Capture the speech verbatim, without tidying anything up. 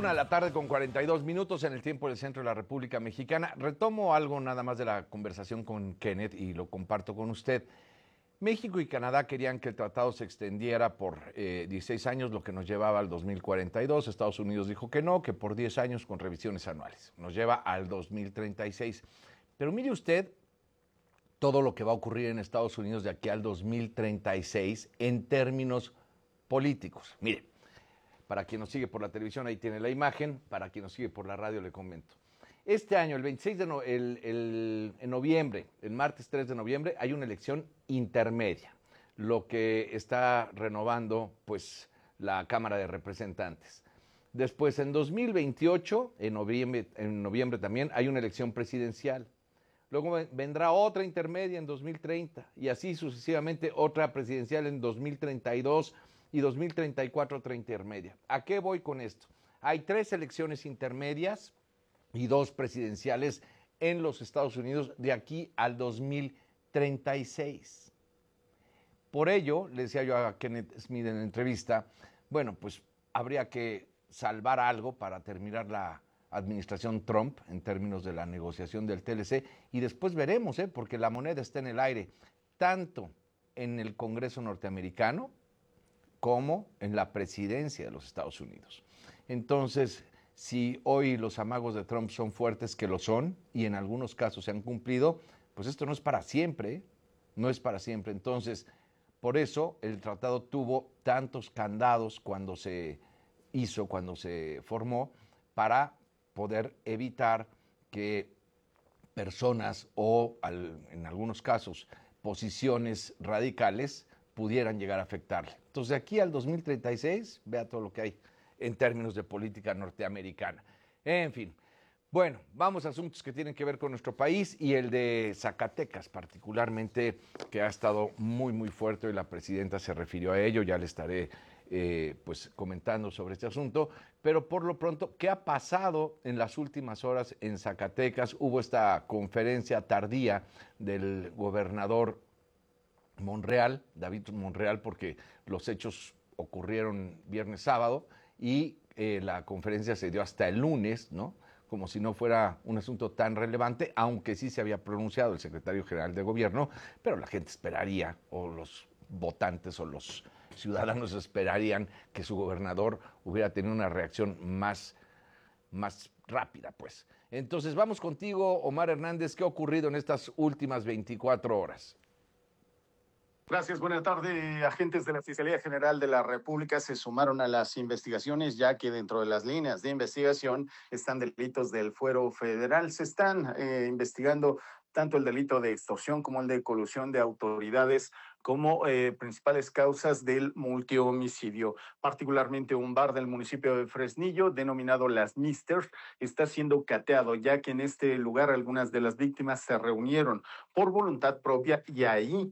Una de la tarde con cuarenta y dos minutos en el tiempo del centro de la República Mexicana. Retomo algo nada más de la conversación con Kenneth y lo comparto con usted. México y Canadá querían que el tratado se extendiera por eh, dieciséis años, lo que nos llevaba al dos mil cuarenta y dos. Estados Unidos dijo que no, que por diez años con revisiones anuales. Nos lleva al dos mil treinta y seis. Pero mire usted todo lo que va a ocurrir en Estados Unidos de aquí al dos mil treinta y seis en términos políticos. Mire. Para quien nos sigue por la televisión, ahí tiene la imagen. Para quien nos sigue por la radio, le comento. Este año, el veintiséis de no, el, el, en noviembre, el martes tres de noviembre, hay una elección intermedia, lo que está renovando pues, la Cámara de Representantes. Después, en dos mil veintiocho, en noviembre, en noviembre también, hay una elección presidencial. Luego vendrá otra intermedia en dos mil treinta y así sucesivamente otra presidencial en dos mil treinta y dos y dos mil treinta y cuatro otra intermedia. ¿A qué voy con esto? Hay tres elecciones intermedias y dos presidenciales en los Estados Unidos de aquí al dos mil treinta y seis. Por ello, le decía yo a Kenneth Smith en la entrevista, bueno, pues habría que salvar algo para terminar la administración Trump en términos de la negociación del T L C y después veremos, ¿eh? Porque la moneda está en el aire, tanto en el Congreso norteamericano como en la presidencia de los Estados Unidos. Entonces, si hoy los amagos de Trump son fuertes, que lo son, y en algunos casos se han cumplido, pues esto no es para siempre, ¿eh? No es para siempre. Entonces, por eso el tratado tuvo tantos candados cuando se hizo, cuando se formó, para poder evitar que personas o, al, en algunos casos, posiciones radicales pudieran llegar a afectarle. Entonces, de aquí al dos mil treinta y seis, vea todo lo que hay en términos de política norteamericana. En fin, bueno, vamos a asuntos que tienen que ver con nuestro país y el de Zacatecas, particularmente, que ha estado muy, muy fuerte y la presidenta se refirió a ello, ya le estaré eh, pues comentando sobre este asunto, pero por lo pronto, ¿qué ha pasado en las últimas horas en Zacatecas? Hubo esta conferencia tardía del gobernador Monreal, David Monreal, porque los hechos ocurrieron viernes, sábado, y eh, la conferencia se dio hasta el lunes, ¿no? Como si no fuera un asunto tan relevante, aunque sí se había pronunciado el secretario general de gobierno, pero la gente esperaría, o los votantes o los ciudadanos esperarían que su gobernador hubiera tenido una reacción más, más rápida, pues. Entonces, vamos contigo, Omar Hernández, ¿qué ha ocurrido en estas últimas veinticuatro horas? Gracias, buena tarde. Agentes de la Fiscalía General de la República se sumaron a las investigaciones, ya que dentro de las líneas de investigación están delitos del fuero federal. Se están eh, investigando tanto el delito de extorsión como el de colusión de autoridades como eh, principales causas del multihomicidio. Particularmente un bar del municipio de Fresnillo, denominado Las Misters, está siendo cateado, ya que en este lugar algunas de las víctimas se reunieron por voluntad propia y ahí